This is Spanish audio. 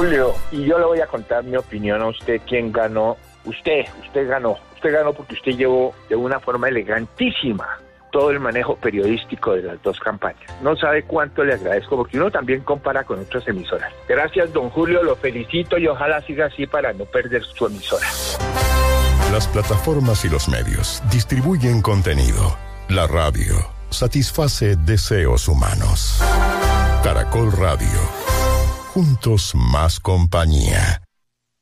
Julio, y yo le voy a contar mi opinión a usted. ¿Quién ganó? Usted ganó. Usted ganó porque usted llevó de una forma elegantísima todo el manejo periodístico de las dos campañas. No sabe cuánto le agradezco, porque uno también compara con otras emisoras. Gracias, don Julio, lo felicito y ojalá siga así para no perder su emisora. Las plataformas y los medios distribuyen contenido. La radio satisface deseos humanos. Caracol Radio. Juntos más compañía.